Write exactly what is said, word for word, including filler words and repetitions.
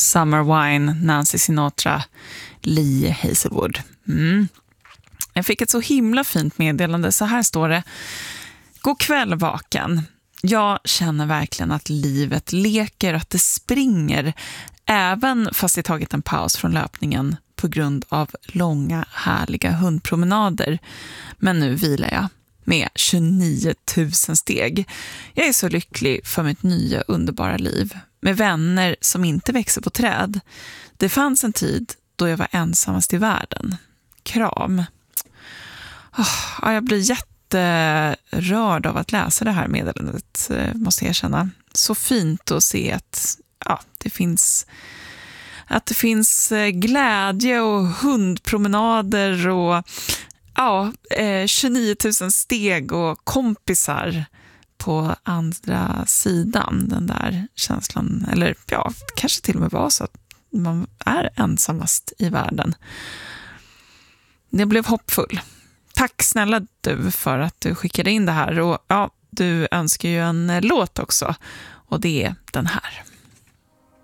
Summer Wine, Nancy Sinatra, Lee Hazelwood. Mm. Jag fick ett så himla fint meddelande. Så här står det: God kväll vaken. Jag känner verkligen att livet leker, att det springer, även fast jag tagit en paus från löpningen på grund av långa, härliga hundpromenader. Men nu vilar jag med tjugonio tusen steg. Jag är så lycklig för mitt nya underbara liv, med vänner som inte växer på träd. Det fanns en tid då jag var ensammast i världen. Kram. Oh, jag blir jätterörd av att läsa det här meddelandet, måste jag erkänna. Så fint att se att ja, det finns att det finns glädje och hundpromenader och ja, tjugonio tusen steg och kompisar på andra sidan. Den där känslan, eller ja, kanske till och med var så att man är ensammast i världen. Det blev hoppfull. Tack snälla du för att du skickade in det här. Och ja, du önskar ju en låt också. Och det är den här.